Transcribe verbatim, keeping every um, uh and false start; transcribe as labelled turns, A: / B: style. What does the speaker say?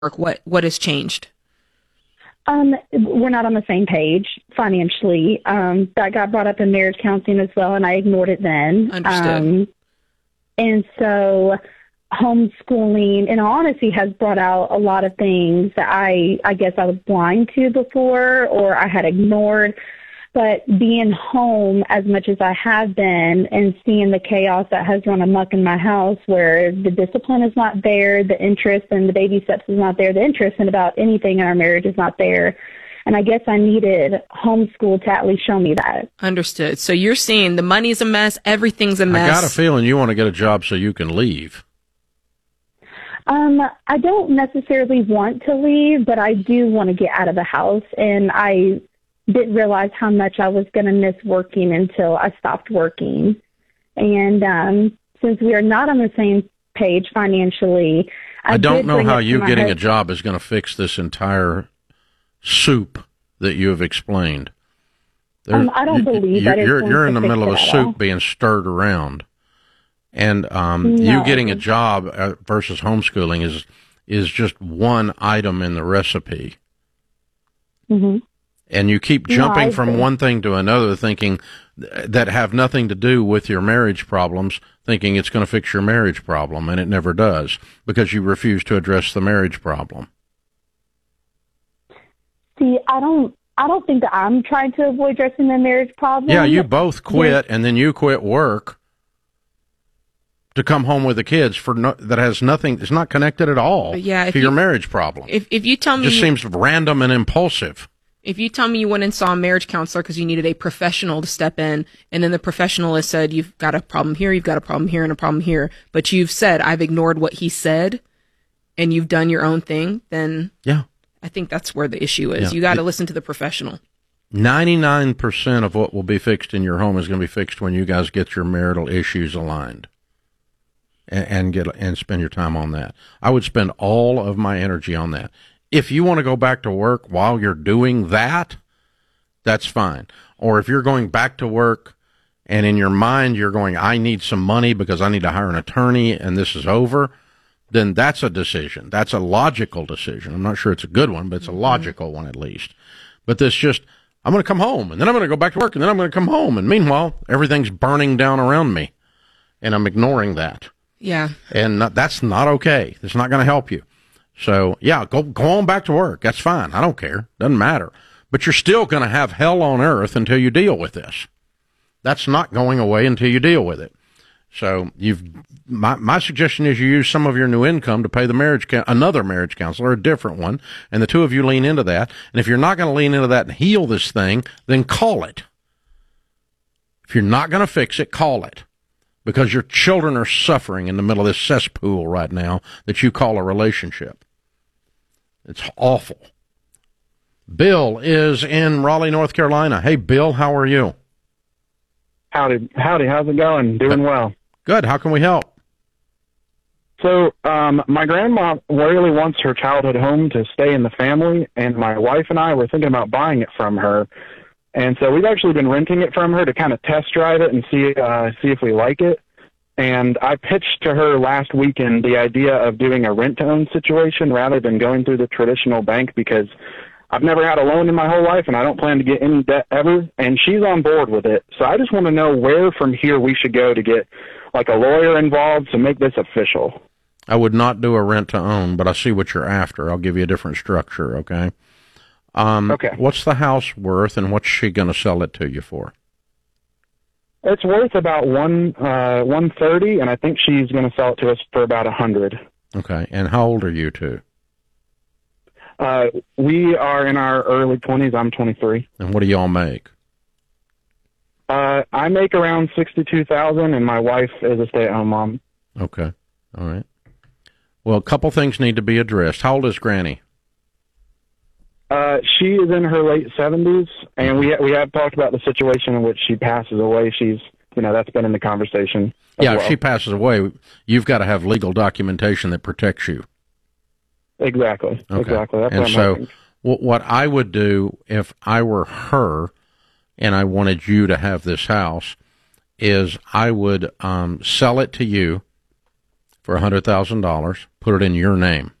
A: What what has changed?
B: Um, we're not on the same page financially. Um, that got brought up in marriage counseling as well, and I ignored it then.
A: Understood.
B: Um, and so homeschooling, in all honesty, has brought out a lot of things that I, I guess I was blind to before or I had ignored. But being home as much as I have been and seeing the chaos that has run amok in my house where the discipline is not there, the interest and the baby steps is not there, the interest in about anything in our marriage is not there. And I guess I needed homeschool to at least show me that.
A: Understood. So you're saying the money's a mess, everything's a mess.
C: I got a feeling you want to get a job so you can leave.
B: Um, I don't necessarily want to leave, but I do want to get out of the house. And I didn't realize how much I was going to miss working until I stopped working. And um, since we are not on the same page financially, I,
C: I don't know how you getting
B: husband.
C: a job is going to fix this entire soup that you have explained.
B: Um, I don't believe
C: you're,
B: that it's
C: you're,
B: going
C: you're
B: to
C: in the
B: fix
C: middle of
B: it
C: a
B: at
C: soup
B: all.
C: being stirred around, and um,
B: No.
C: you getting a job uh, versus homeschooling is is just one item in the recipe.
B: Mm-hmm.
C: And you keep
B: No,
C: jumping
B: I
C: from
B: think-
C: one thing to another, thinking th- that have nothing to do with your marriage problems, thinking it's going to fix your marriage problem, and it never does because you refuse to address the marriage problem.
B: See, I don't, I don't think that I'm trying to avoid addressing the marriage problem.
C: Yeah, you both quit, and then you quit work to come home with the kids for no, that has nothing. It's not connected at all
A: Yeah, if
C: to your
A: you-
C: marriage problem.
A: If if you tell
C: It
A: me
C: just
A: you,
C: seems random and impulsive.
A: if you tell me you went and saw a marriage counselor because you needed a professional to step in, and then the professional has said you've got a problem here, you've got a problem here, and a problem here, but you've said I've ignored what he said, and you've done your own thing, then
C: Yeah.
A: I think that's where the issue is.
C: Yeah.
A: You got to
C: It-
A: listen to the professional.
C: ninety-nine percent of what will be fixed in your home is going to be fixed when you guys get your marital issues aligned and, and get and spend your time on that. I would spend all of my energy on that. If you want to go back to work while you're doing that, that's fine. Or if you're going back to work and in your mind you're going, I need some money because I need to hire an attorney and this is over, then that's a decision. That's a logical decision. I'm not sure it's a good one, but it's a logical one at least. But this just, I'm going to come home, and then I'm going to go back to work, and then I'm going to come home, and meanwhile, everything's burning down around me, and I'm ignoring that.
A: Yeah.
C: And not, that's not okay. It's not going to help you. So, yeah, go go on back to work. That's fine. I don't care. Doesn't matter. But you're still going to have hell on earth until you deal with this. That's not going away until you deal with it. So you've my my suggestion is you use some of your new income to pay the marriage another marriage counselor, a different one, and the two of you lean into that. And if you're not going to lean into that and heal this thing, then call it. If you're not going to fix it, call it. Because your children are suffering in the middle of this cesspool right now that you call a relationship. It's awful. Bill is in Raleigh, North Carolina. Hey, Bill, how are you?
D: Howdy, howdy. How's it going? Doing well.
C: Good. How can we help?
D: So, um, my grandma really wants her childhood home to stay in the family, and my wife and I were thinking about buying it from her. And so we've actually been renting it from her to kind of test drive it and see uh, see if we like it. And I pitched to her last weekend the idea of doing a rent-to-own situation rather than going through the traditional bank because I've never had a loan in my whole life, and I don't plan to get any debt ever, and she's on board with it. So I just want to know where from here we should go to get, like, a lawyer involved to make this official.
C: I would not do a rent-to-own, but I see what you're after. I'll give you a different structure, okay? Um,
D: Okay.
C: What's the house worth, and what's she going to sell it to you for?
D: It's worth about one uh, one thirty, and I think she's going to sell it to us for about a hundred.
C: Okay, and how old are you two?
D: Uh, we are in our early twenties. I'm twenty-three.
C: And what do y'all make?
D: Uh, I make around sixty-two thousand, and my wife is a stay-at-home mom.
C: Okay, all right. Well, a couple things need to be addressed. How old is Granny?
D: Uh, she is in her late seventies, and we we have talked about the situation in which she passes away. She's, you know, that's been in the conversation. as
C: Yeah,
D: well.
C: if she passes away, you've got to have legal documentation that protects you.
D: Exactly.
C: Okay.
D: Exactly. That's
C: and
D: what I'm
C: so
D: hoping.
C: wh- what I would do if I were her and I wanted you to have this house is I would um, sell it to you for one hundred thousand dollars, put it in your name.